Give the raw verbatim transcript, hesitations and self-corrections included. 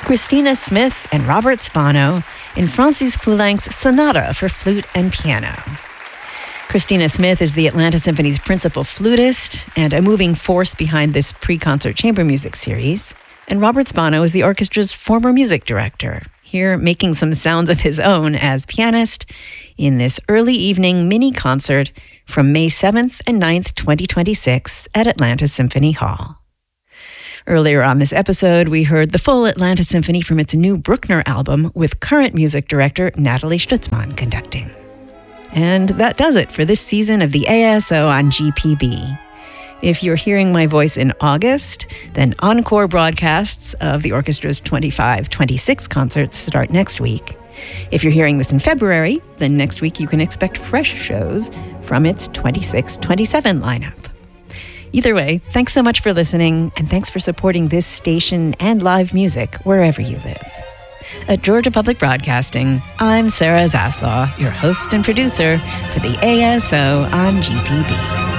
Christina Smith and Robert Spano in Francis Poulenc's Sonata for Flute and Piano. Christina Smith is the Atlanta Symphony's principal flutist and a moving force behind this pre-concert chamber music series. And Robert Spano is the orchestra's former music director, here making some sounds of his own as pianist in this early evening mini concert from May seventh and ninth, twenty twenty-six at Atlanta Symphony Hall. Earlier on this episode, we heard the full Atlanta Symphony from its new Bruckner album with current music director Natalie Stutzmann conducting. And that does it for this season of the A S O on G P B. If you're hearing my voice in August, then encore broadcasts of the orchestra's twenty-five twenty-six concerts start next week. If you're hearing this in February, then next week you can expect fresh shows from its twenty-six twenty-seven lineup. Either way, thanks so much for listening, and thanks for supporting this station and live music wherever you live. At Georgia Public Broadcasting, I'm Sarah Zaslaw, your host and producer for the A S O on G P B.